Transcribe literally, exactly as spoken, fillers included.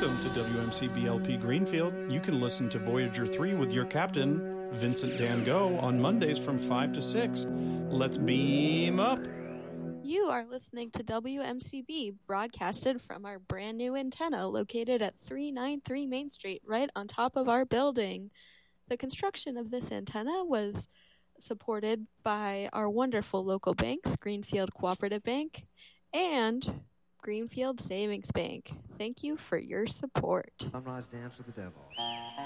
Welcome to W M C B L P Greenfield. You can listen to Voyager three with your captain, Vincent Dan Go, on Mondays from five to six. Let's beam up. You are listening to W M C B, broadcasted from our brand new antenna located at three ninety-three Main Street, right on top of our building. The construction of this antenna was supported by our wonderful local banks, Greenfield Cooperative Bank and Greenfield Savings Bank. Thank you for your support. Sunrise Dance with the Devil.